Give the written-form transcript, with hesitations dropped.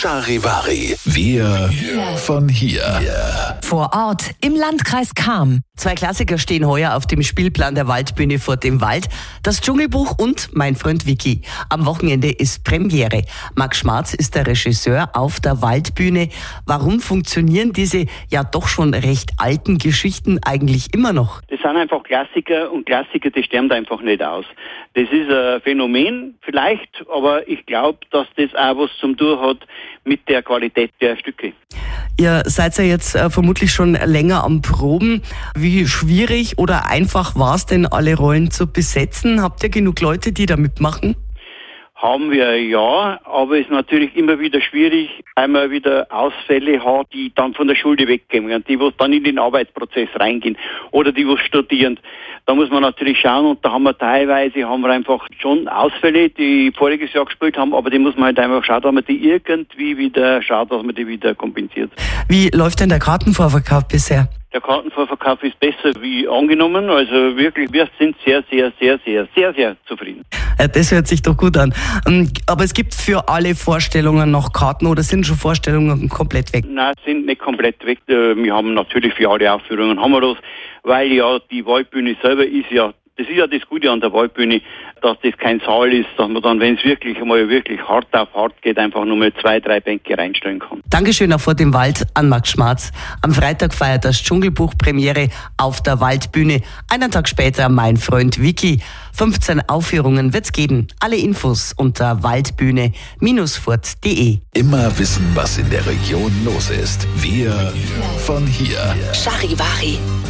Charivari. Wir von hier. Vor Ort im Landkreis Cham. 2 Klassiker stehen heuer auf dem Spielplan der Waldbühne vor dem Wald. Das Dschungelbuch und Mein Freund Vicky. Am Wochenende ist Premiere. Max Schmarz ist der Regisseur auf der Waldbühne. Warum funktionieren diese ja doch schon recht alten Geschichten eigentlich immer noch? Das sind einfach Klassiker und Klassiker, die sterben einfach nicht aus. Das ist ein Phänomen vielleicht, aber ich glaube, dass das auch was zum tun hat mit der Qualität der Stücke. Ihr seid ja jetzt vermutlich schon länger am Proben. Wie schwierig oder einfach war es denn, alle Rollen zu besetzen? Habt ihr genug Leute, die da mitmachen? Haben wir ja, aber es ist natürlich immer wieder schwierig, einmal wieder Ausfälle hat, die dann von der Schule weggehen, die wo dann in den Arbeitsprozess reingehen oder die wo studieren. Da muss man natürlich schauen und da haben wir teilweise einfach schon Ausfälle, die voriges Jahr gespielt haben, aber die muss man halt einfach schauen, dass man die irgendwie wieder schaut, dass man die wieder kompensiert. Wie läuft denn der Kartenvorverkauf bisher? Der Kartenvorverkauf ist besser wie angenommen, also wirklich, wir sind sehr zufrieden. Ja, das hört sich doch gut an. Aber es gibt für alle Vorstellungen noch Karten oder sind schon Vorstellungen komplett weg? Nein, sind nicht komplett weg. Wir haben natürlich für alle Aufführungen haben wir das, weil ja die Waldbühne selber ist ja, das ist ja das Gute an der Waldbühne, dass das kein Saal ist, dass man dann, wenn es wirklich hart auf hart geht, einfach nur mal 2, 3 Bänke reinstellen kann. Dankeschön auch vor dem Wald an Max Schmarz. Am Freitag feiert das Dschungelbuch Premiere auf der Waldbühne. Einen Tag später Mein Freund Vicky. 15 Aufführungen wird's geben. Alle Infos unter waldbühne-furt.de. Immer wissen, was in der Region los ist. Wir von hier. Charivari.